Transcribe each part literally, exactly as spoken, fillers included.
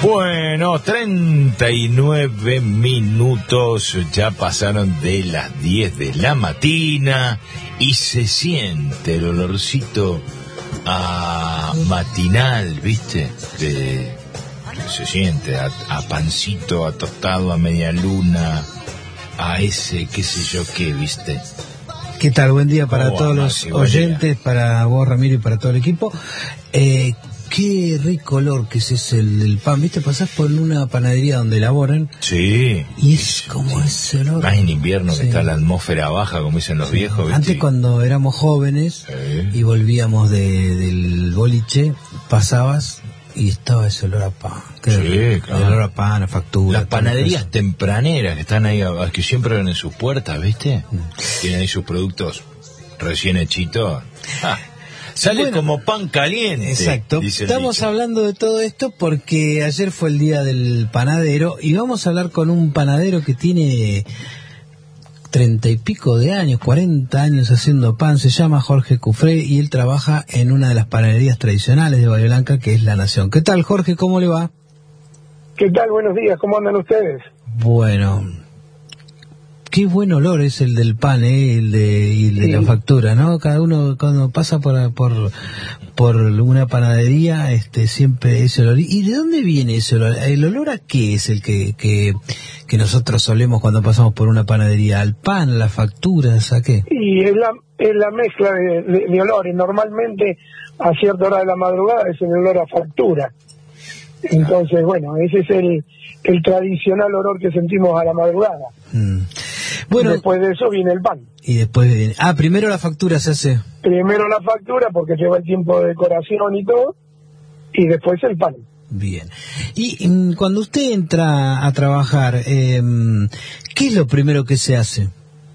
Bueno, treinta y nueve minutos ya pasaron de las diez de la mañana y se siente el olorcito a matinal, ¿viste? De, se siente a, a pancito, a tostado, a media luna, a ese qué sé yo qué, ¿viste? ¿Qué tal? Buen día para oh, todos los oyentes, para vos, Ramiro, y para todo el equipo. Eh, qué rico olor que es ese el, el pan, ¿viste? Pasás por una panadería donde elaboran. Sí. Y es como ese olor. Más en invierno, sí, que está la atmósfera baja, como dicen los sí. viejos, ¿viste? Antes, cuando éramos jóvenes, sí, y volvíamos de, del boliche, pasabas y estaba ese olor a pan. Sí, claro. El olor a pan, a factura. Las panaderías tempraneras que están ahí, que siempre ven en sus puertas, ¿viste? Mm. Tienen ahí sus productos recién hechitos. Ah, sale bueno, como pan caliente. Exacto. Estamos hablando de todo esto porque ayer fue el día del panadero y vamos a hablar con un panadero que tiene treinta y pico de años, cuarenta años haciendo pan. Se llama Jorge Cufré y él trabaja en una de las panaderías tradicionales de Bahía Blanca, que es La Nación. ¿Qué tal, Jorge? ¿Cómo le va? ¿Qué tal? Buenos días. ¿Cómo andan ustedes? Bueno, qué buen olor es el del pan, ¿eh? El de, y el de sí, la factura, ¿no? Cada uno cuando pasa por por por una panadería, este siempre ese olor. ¿Y de dónde viene ese olor? ¿El olor a qué es el que que, que nosotros solemos cuando pasamos por una panadería? ¿Al pan, a las facturas, a qué? Y es la, es la mezcla de, de, de olores. Normalmente a cierta hora de la madrugada es el olor a factura. Entonces, bueno, ese es el, el tradicional olor que sentimos a la madrugada. Mm. Bueno, y después de eso viene el pan. Y después viene... Ah, primero la factura se hace. Primero la factura porque lleva el tiempo de decoración y todo, y después el pan. Bien. Y, y cuando usted entra a trabajar, eh, ¿qué es lo primero que se hace?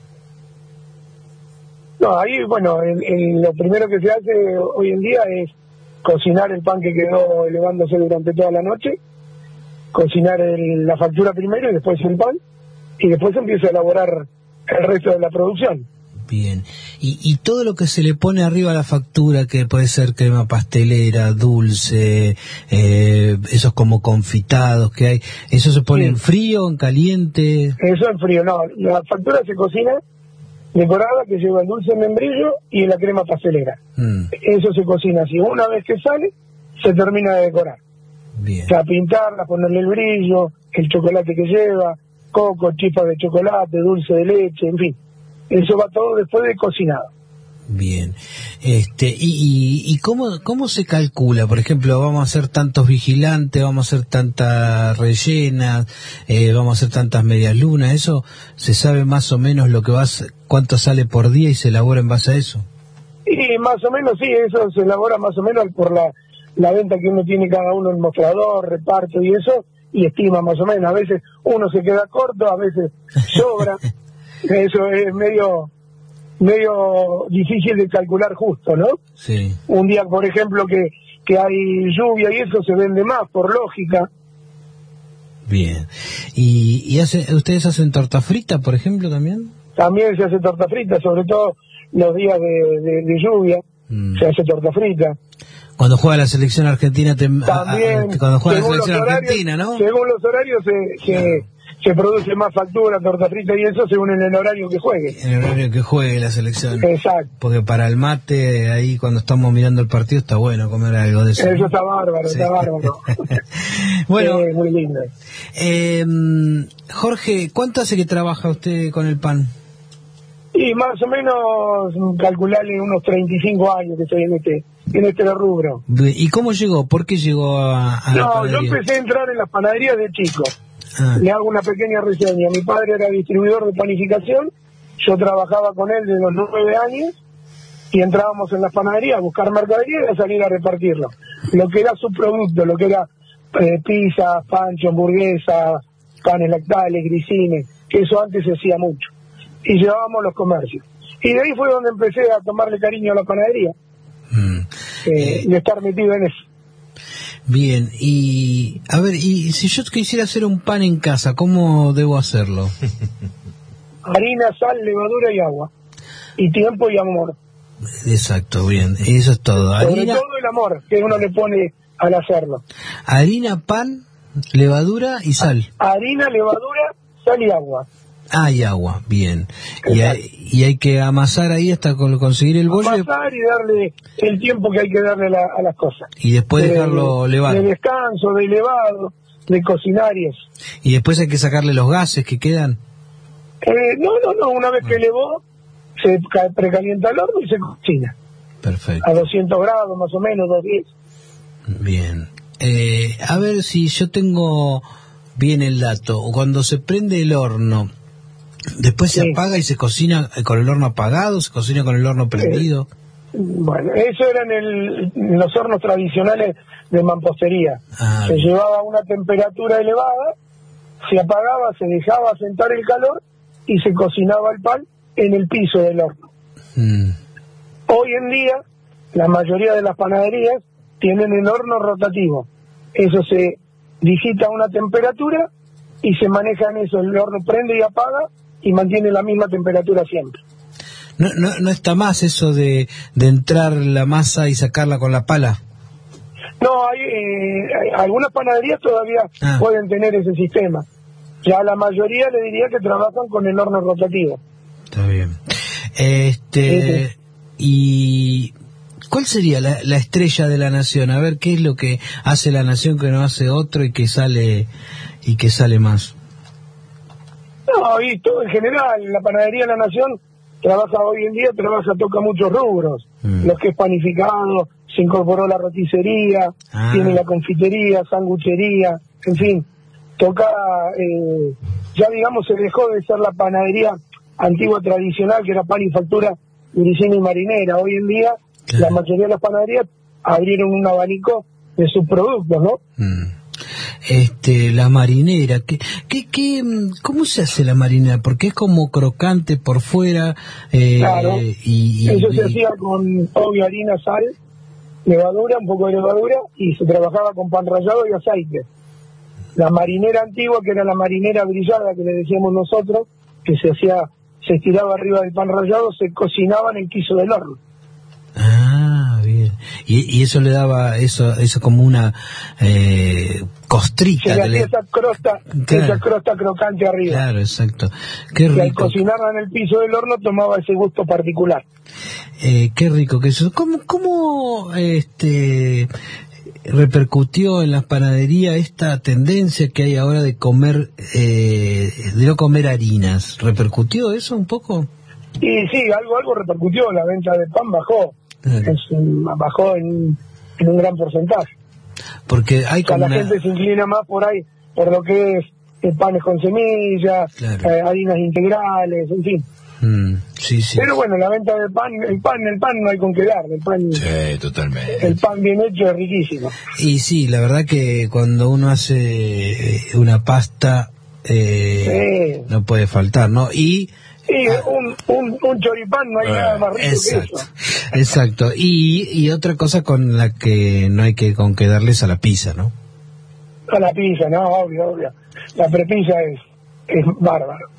No, ahí, bueno, el, el, lo primero que se hace hoy en día es cocinar el pan que quedó elevándose durante toda la noche, cocinar el, la factura primero y después el pan, y después empieza a elaborar el resto de la producción. Bien. Y, y todo lo que se le pone arriba a la factura, que puede ser crema pastelera, dulce, eh, esos como confitados que hay, ¿eso se pone sí. en frío, en caliente? Eso en frío, no. La factura se cocina decorada, que lleva el dulce membrillo y la crema pastelera. Mm. Eso se cocina así. Una vez que sale, se termina de decorar. Bien. O sea, pintarla, ponerle el brillo, el chocolate que lleva, coco, chispas de chocolate, dulce de leche, en fin. Eso va todo después de cocinado. Bien. Este, y, y, y cómo, cómo se calcula, por ejemplo, vamos a hacer tantos vigilantes, vamos a hacer tantas rellenas, eh, vamos a hacer tantas medias lunas, eso se sabe más o menos lo que va, cuánto sale por día y se elabora en base a eso. Y más o menos sí, eso se elabora más o menos por la, la venta que uno tiene cada uno en mostrador, reparto y eso, y estima más o menos. A veces uno se queda corto, a veces sobra. Eso es medio medio difícil de calcular justo, ¿no? Sí. Un día, por ejemplo, que, que hay lluvia y eso se vende más, por lógica. Bien. ¿Y, y hace, ustedes hacen torta frita, por ejemplo, también? También se hace torta frita, sobre todo los días de, de, de lluvia, mm. se hace torta frita. Cuando juega la selección argentina, te, también, a, a, cuando juega la selección horarios, argentina, ¿no? Según los horarios se... se claro. se produce más factura, torta frita y eso según en el horario que juegue. En el horario que juegue la selección. Exacto. Porque para el mate, ahí cuando estamos mirando el partido, está bueno comer algo de eso. Eso está bárbaro, sí. está bárbaro. Bueno, sí, muy lindo. Eh, Jorge, ¿cuánto hace que trabaja usted con el pan? Y más o menos, calcularle unos treinta y cinco años que estoy en este en este rubro. ¿Y cómo llegó? ¿Por qué llegó a, a No, la panadería? yo empecé a entrar en las panaderías de chico. Ah. Le hago una pequeña reseña. Mi padre era distribuidor de panificación, yo trabajaba con él desde los nueve años y entrábamos en las panaderías a buscar mercadería y a salir a repartirlo. Lo que era su producto, lo que era eh, pizza, pancho, hamburguesa, panes lactales, grisines, que eso antes se hacía mucho. Y llevábamos los comercios. Y de ahí fue donde empecé a tomarle cariño a la panadería, mm. eh, y estar metido en eso. Bien, y a ver, y si yo quisiera hacer un pan en casa, ¿cómo debo hacerlo? Harina, sal, levadura y agua. Y tiempo y amor. Exacto, bien, eso es todo. Sobre Harina... todo el amor que uno le pone al hacerlo. Harina, pan, Levadura y sal. Harina, levadura, sal y agua. Ah, y agua, bien. Y hay, y hay que amasar ahí hasta con, conseguir el bollo. Amasar y darle el tiempo que hay que darle la, a las cosas. Y después de, dejarlo levar. De descanso, de levado, de cocinar y eso. Y después hay que sacarle los gases que quedan. Eh, no, no, no, una vez que levó, se precalienta el horno y se cocina. Perfecto. A doscientos grados más o menos, doscientos diez. Bien. Eh, a ver si yo tengo bien el dato. Cuando se prende el horno, después sí. se apaga y se cocina con el horno apagado, se cocina con el horno prendido. Eh, bueno, eso era en, el, en los hornos tradicionales de mampostería. Ah, se bien. Llevaba a una temperatura elevada, se apagaba, se dejaba sentar el calor y se cocinaba el pan en el piso del horno. Mm. Hoy en día, la mayoría de las panaderías tienen el horno rotativo. Eso se digita una temperatura y se maneja en eso. El horno prende y apaga y mantiene la misma temperatura siempre. ¿No, no, no está más eso de, de entrar la masa y sacarla con la pala? No, hay, eh, hay algunas panaderías todavía ah. pueden tener ese sistema. Ya la mayoría le diría que trabajan con el horno rotativo. Está bien. Este, sí. ¿Y cuál sería la, la estrella de la nación? A ver, ¿qué es lo que hace la nación que no hace otro y que sale y que sale más? No, y todo en general, la panadería de la nación trabaja hoy en día, trabaja, toca muchos rubros. Mm. Los que es panificado, se incorporó la roticería, ah. tiene la confitería, sanguchería, en fin, toca, eh, ya digamos se dejó de ser la panadería antigua tradicional, que era pan y factura, grisina y marinera. Hoy en día, claro, la mayoría de las panaderías abrieron un abanico de sus productos, ¿no? Mm. Este, la marinera, ¿qué, qué, qué, ¿cómo se hace la marinera? Porque es como crocante por fuera. Eh, claro, y, y, eso y... se hacía con obvio harina, sal, levadura, un poco de levadura, y se trabajaba con pan rallado y aceite. La marinera antigua, que era la marinera brillada que le decíamos nosotros, que se hacía, se estiraba arriba del pan rallado, se cocinaba en el quiso del horno. Ah, bien. Y, y eso le daba eso eso como una eh, costrita. Se le le... esa crosta, claro, esa crosta crocante arriba. Claro, exacto. Qué rico. Y al cocinarla en el piso del horno tomaba ese gusto particular. Eh, qué rico que eso. ¿Cómo, cómo este repercutió en las panaderías esta tendencia que hay ahora de comer, eh, de no comer harinas? ¿Repercutió eso un poco? Y sí, algo algo repercutió. La venta de pan bajó. Claro. Es, bajó en, en un gran porcentaje. Porque hay como o sea, la una... gente se inclina más por ahí, por lo que es eh, panes con semillas, claro, eh, harinas integrales, en fin. Mm, sí, sí. Pero bueno, la venta del pan, el pan, el pan no hay con qué darle, el pan, sí, totalmente. El pan bien hecho es riquísimo. Y sí, la verdad que cuando uno hace una pasta, eh, sí, no puede faltar, ¿no? Y sí, un, un, un choripán no hay uh, nada más rico exacto, que eso. Exacto. Y, y otra cosa con la que no hay que con que darles a la pizza, ¿no? A la pizza, no, obvio, obvio. La prepizza es, es bárbaro.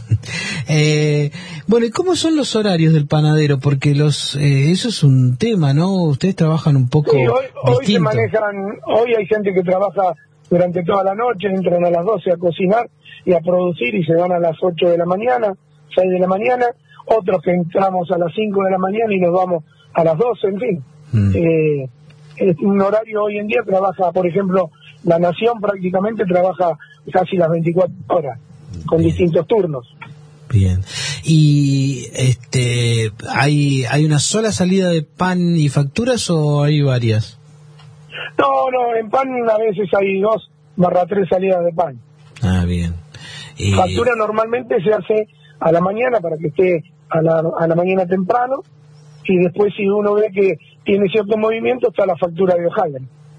eh, bueno, ¿y cómo son los horarios del panadero? Porque los eh, eso es un tema, ¿no? Ustedes trabajan un poco sí, hoy, hoy se distinto. manejan, hoy hay gente que trabaja durante toda la noche, entran a las doce a cocinar y a producir y se van a las ocho de la mañana, seis de la mañana, otros que entramos a las cinco de la mañana y nos vamos a las doce, en fin. Mm. Eh, es un horario hoy en día, trabaja, por ejemplo, La Nación prácticamente trabaja casi las veinticuatro horas, con bien, distintos turnos. Bien. ¿Y este hay hay una sola salida de pan y facturas o hay varias? No, no, en pan a veces hay dos barra tres salidas de pan. Ah, bien. Y... factura normalmente se hace a la mañana para que esté a la, a la mañana temprano, y después si uno ve que tiene cierto movimiento está la factura de hojaldre.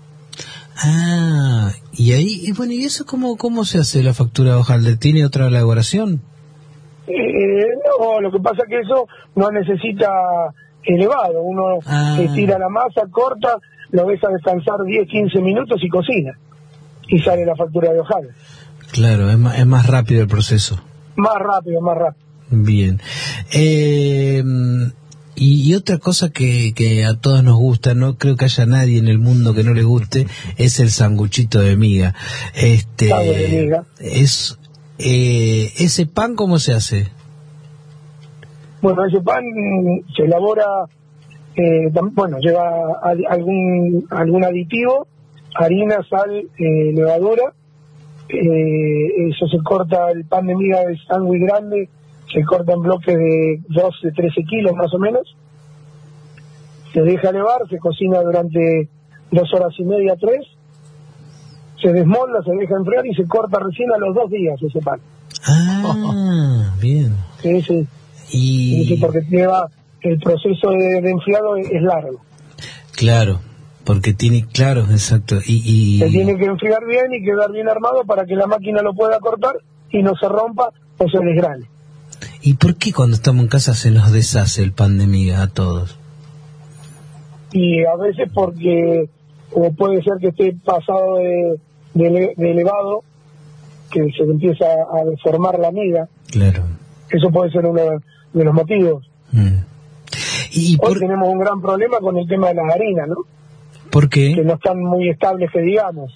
Ah, y ahí, y bueno, ¿y eso cómo, cómo se hace la factura de hojaldre? ¿Tiene otra elaboración? Eh, no, lo que pasa es que eso no necesita elevado, uno ah. estira la masa, corta, lo deja descansar diez, quince minutos y cocina, y sale la factura de hojaldre. Claro, es más, es más rápido el proceso. Más rápido, más rápido. Bien. Eh, Y, y otra cosa que, que a todos nos gusta, no creo que haya nadie en el mundo que no le guste, es el sanguchito de miga. Este, de miga. Es, eh, ¿ese pan cómo se hace? Bueno, ese pan se elabora, eh, bueno, lleva algún algún aditivo, harina, sal, eh, levadura. Eh, eso se corta, el pan de miga de sándwich grande, se corta en bloques de doce, trece kilos más o menos. Se deja elevar, se cocina durante dos horas y media, tres. Se desmolda, se deja enfriar y se corta recién a los dos días ese pan. Ah, bien. Sí, sí. Y... Sí, porque lleva, el proceso de, de enfriado es, es largo. Claro, porque tiene, claro, exacto. Y, y... Se tiene que enfriar bien y quedar bien armado para que la máquina lo pueda cortar y no se rompa o se desgrane. ¿Y por qué cuando estamos en casa se nos deshace el pan de miga a todos? Y a veces porque o puede ser que esté pasado de, de, de elevado, que se empieza a deformar la miga. Claro. Eso puede ser uno de los motivos. Mm. ¿Y Hoy por... tenemos un gran problema con el tema de las harinas, ¿no? ¿Por qué? Que no están muy estables, que digamos.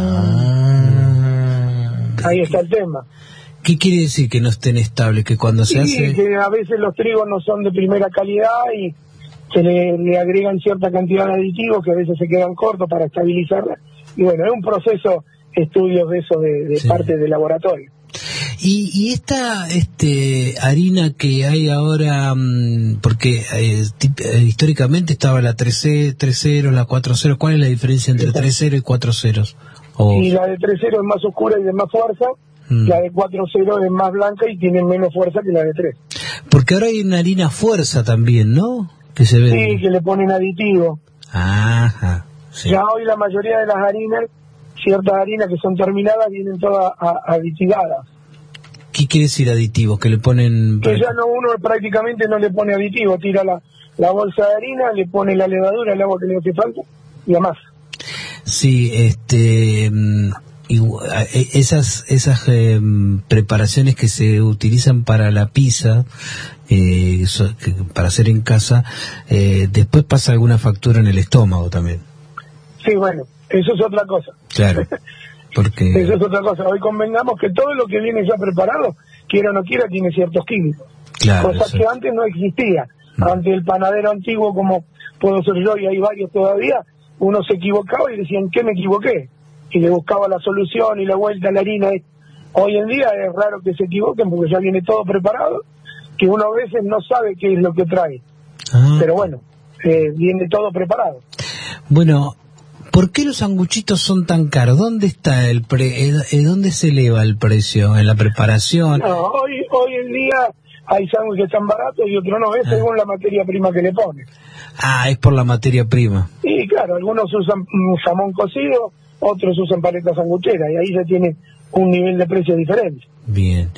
Ah. Ahí está el tema. ¿Qué quiere decir que no estén estables? Que cuando se Sí, hace... que a veces los trigos no son de primera calidad y se le, le agregan cierta cantidad de aditivos que a veces se quedan cortos para estabilizarla. Y bueno, es un proceso, estudios de eso de, de sí. parte del laboratorio. Y, y esta este harina que hay ahora, porque eh, tip, eh, históricamente estaba la tres cero, la cuatro cero, ¿cuál es la diferencia entre tres cero y cuatro ceros? O... Y la de tres cero es más oscura y de más fuerza, mm. la de cuatro cero es más blanca y tiene menos fuerza que la de tres. Porque ahora hay una harina fuerza también, ¿no? Que se ve. Sí, que le ponen aditivo. Ajá. Sí. Ya hoy la mayoría de las harinas, ciertas harinas que son terminadas, vienen todas aditivadas. ¿Qué quiere decir aditivos? Que le ponen... Que ya no uno prácticamente no le pone aditivo, tira la, la bolsa de harina, le pone la levadura, el agua que le hace falta y además. Sí, este... Y esas esas eh, preparaciones que se utilizan para la pizza, eh, so, que, para hacer en casa, eh, después pasa alguna factura en el estómago también. Sí, bueno, eso es otra cosa. Claro. Porque... Eso es otra cosa. Hoy convengamos que todo lo que viene ya preparado, quiera o no quiera, tiene ciertos químicos. Claro, Cosa eso. que antes no existía. No. Antes el panadero antiguo, como puedo ser yo y hay varios todavía, uno se equivocaba y decían, ¿qué me equivoqué? Y le buscaba la solución y la vuelta a la harina. Hoy en día es raro que se equivoquen porque ya viene todo preparado, que uno a veces no sabe qué es lo que trae. Ah. Pero bueno, eh, viene todo preparado. Bueno... ¿Por qué los sanguchitos son tan caros? ¿Dónde está el pre, eh, dónde se eleva el precio en la preparación? No, hoy hoy en día hay sándwiches que están baratos y otros no, es ah. según la materia prima que le ponen. Ah, es por la materia prima. Sí, claro, algunos usan jamón cocido, otros usan paleta sanguchera y ahí se tiene un nivel de precio diferente. Bien,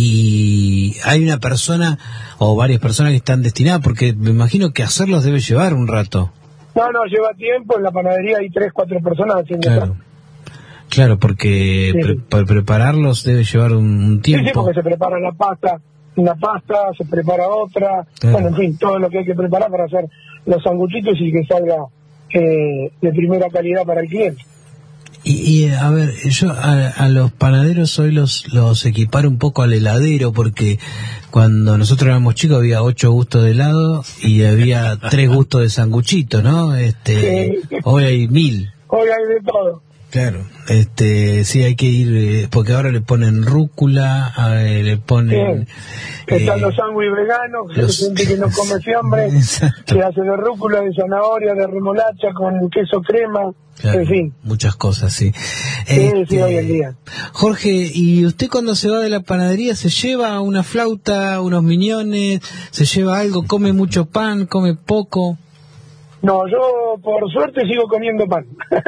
y hay una persona o varias personas que están destinadas, porque me imagino que hacerlos debe llevar un rato. No, no, lleva tiempo, en la panadería hay tres, cuatro personas haciendo claro. eso. Claro, porque sí. pre para prepararlos debe llevar un, un tiempo. Sí, sí, porque se prepara la pasta, una pasta, se prepara otra, claro. Bueno, en fin, todo lo que hay que preparar para hacer los sanguchitos y que salga eh, de primera calidad para el cliente. Y, y a ver, yo a, a los panaderos hoy los, los equiparo un poco al heladero, porque cuando nosotros éramos chicos había ocho gustos de helado y había tres gustos de sanguchito, ¿no? Este, sí. Hoy hay mil. Hoy hay de todo. Claro, este, sí hay que ir, eh, porque ahora le ponen rúcula, eh, le ponen... Sí. Están eh, los sándwiches veganos, los... gente que no come fiambre, que hace de rúcula, de zanahoria, de remolacha, con queso crema, claro, en fin. Muchas cosas, sí. Sí, este, sí, hoy en día. Jorge, ¿y usted cuando se va de la panadería se lleva una flauta, unos miñones, se lleva algo, come mucho pan, come poco? No, yo por suerte sigo comiendo pan.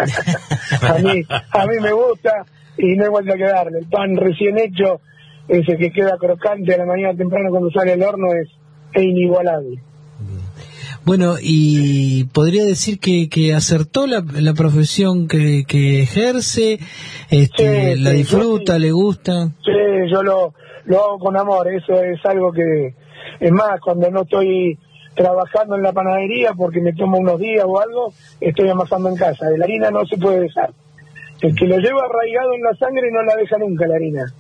a mí a mí me gusta y no hay vuelta que darle. El pan recién hecho, ese que queda crocante a la mañana temprano cuando sale al horno, es, es inigualable. Bueno, y podría decir que, que acertó la, la profesión que, que ejerce, este, sí, la sí, disfruta, sí. le gusta. Sí, yo lo, lo hago con amor, eso es algo que, es más, cuando no estoy trabajando en la panadería porque me tomo unos días o algo, estoy amasando en casa. De la harina no se puede dejar. El que lo lleva arraigado en la sangre no la deja nunca la harina.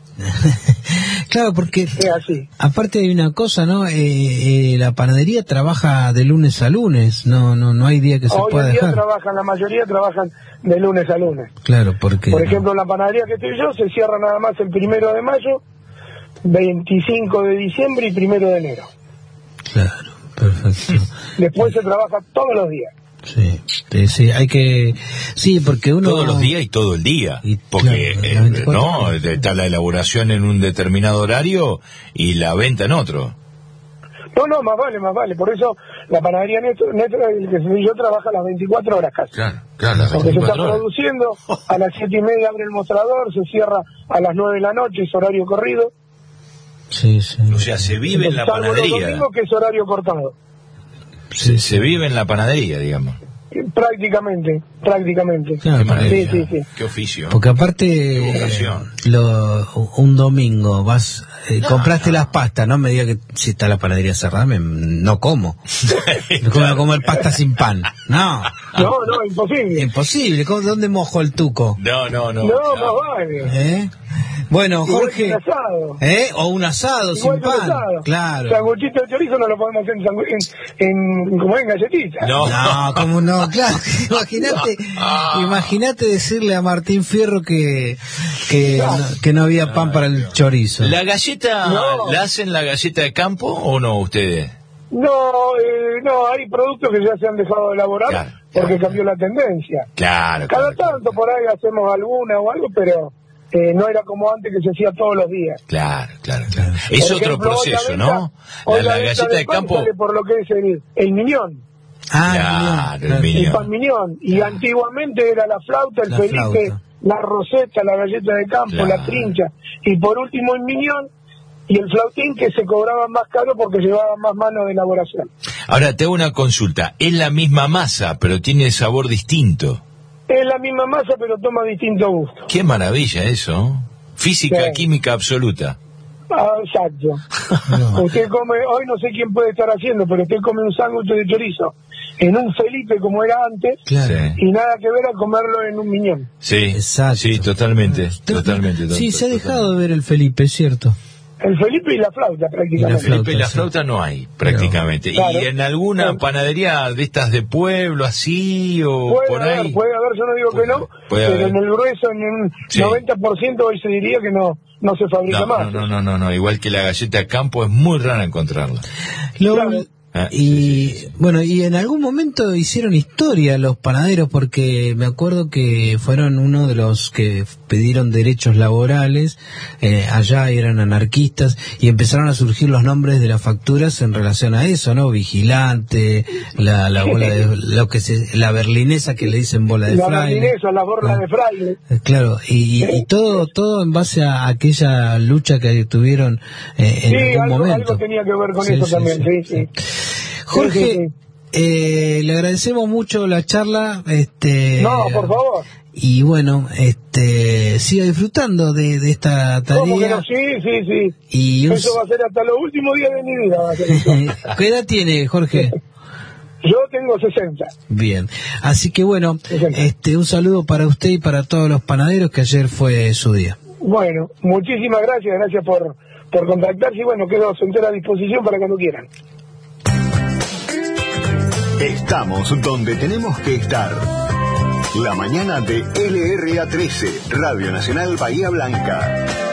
Claro, porque es así. Aparte hay una cosa, ¿no? Eh, eh, la panadería trabaja de lunes a lunes, no no no hay día que se Hoy pueda en día dejar. trabajan, la mayoría trabajan de lunes a lunes. Claro, porque... Por ejemplo, la panadería que estoy yo se cierra nada más el primero de mayo, veinticinco de diciembre y primero de enero. Claro, perfecto. Después se trabaja todos los días. Sí, sí, sí, hay que... Sí, porque uno... Todos los días y todo el día. Y, porque, claro, eh, no, está la elaboración en un determinado horario y la venta en otro. No, no, más vale, más vale. Por eso la panadería Néstor, Néstor, el que soy yo, trabaja las veinticuatro horas casi. Claro, claro, las porque se está veinticuatro horas. produciendo, a las siete y media abre el mostrador, se cierra a las nueve de la noche, es horario corrido. Sí, sí. O sea, se vive en la Salvo los panadería. domingos, que es horario cortado. Se, se vive en la panadería, digamos. Prácticamente, prácticamente. Claro, Qué sí, maravilla. sí, sí. Qué oficio. Porque aparte, Qué vocación. lo, un domingo vas, eh, compraste las pastas, no me digas que si está la panadería cerrada, me, no como. No como comer pasta sin pan. No. No, no, imposible. Imposible. ¿Cómo- ¿Dónde mojo el tuco? No, no, no. No, claro. más vale. ¿Eh? Bueno, Igual Jorge. que un asado. ¿Eh? O un asado Igual sin que un pan. asado. Claro. Sanguchito de chorizo no lo podemos hacer en, sangu- en, en como en galletita. No. No, como no, claro, imagínate, imagínate decirle a Martín Fierro que que no, que no había pan para el chorizo. ¿La galleta, No. la hacen la galleta de campo o no ustedes? No, eh, no, hay productos que ya se han dejado de elaborar Claro, porque claro. cambió la tendencia. Claro. Cada claro, tanto por ahí hacemos alguna o algo, pero eh, no era como antes que se hacía todos los días. Claro, claro, claro. Es Por otro ejemplo, hoy la proceso, venta- ¿no? hoy La, la venta galleta del de pan campo. sale por lo que es el, el miñón, Ah, Claro, no, el miñón. el pan miñón. Y antiguamente era la flauta, el La felipe, flauta. la roseta, la galleta de campo, Claro. la trincha. Y por último el miñón y el flautín, que se cobraban más caro porque llevaban más mano de elaboración. Ahora te hago una consulta. Es la misma masa, pero tiene sabor distinto. Es la misma masa, pero toma distinto gusto. Qué maravilla eso. Física, Sí. química absoluta. Ah, exacto. No. Usted come, hoy no sé quién puede estar haciendo, pero usted come un sándwich de chorizo en un Felipe como era antes, Claro. Sí. y nada que ver a comerlo en un miñón. Sí, Exacto. sí, totalmente, totalmente. Sí, to- se ha totalmente. dejado de ver el Felipe, es cierto. El Felipe y la flauta prácticamente. Y la flauta. Felipe, la sí. flauta no hay, prácticamente. Claro. ¿Y en alguna Claro. panadería de estas de pueblo, así, o Puede por haber, ahí? puede haber, yo no digo que no, Puede pero haber. en el grueso, en un Sí. noventa por ciento hoy se diría que no no se fabrica No, más. no, no, no, no, no, igual que la galleta de campo es muy rara encontrarla. Lo- Claro. Ah, y sí, sí, sí. bueno, y en algún momento hicieron historia los panaderos, porque me acuerdo que fueron uno de los que pidieron derechos laborales eh, allá, eran anarquistas, y empezaron a surgir los nombres de las facturas en relación a eso, ¿no? Vigilante, la, la bola de, lo que se, la berlinesa que le dicen bola de La fraile. berlinesa, la borla Ah. de fraile. Eh, Claro, y, y- y todo todo en base a aquella lucha que tuvieron eh, en Sí, algún algo, momento. algo tenía que ver con Sí, eso sí, también, sí. sí, sí. Jorge, Sí, sí, sí. eh, le agradecemos mucho la charla, este, No, por favor. y bueno, este, siga disfrutando de, de esta ¿Cómo que tarea. no? Sí, sí, sí. Y un- Eso va a ser hasta los últimos días de mi vida. Va a ser eso. ¿Qué edad tiene, Jorge? Yo tengo sesenta. Bien, así que bueno, Sesenta. este, un saludo para usted y para todos los panaderos, que ayer fue su día. Bueno, muchísimas gracias, gracias por, por contactarse y bueno, quedo a su entera disposición para cuando quieran. Estamos donde tenemos que estar. La mañana de L R A trece, Radio Nacional Bahía Blanca.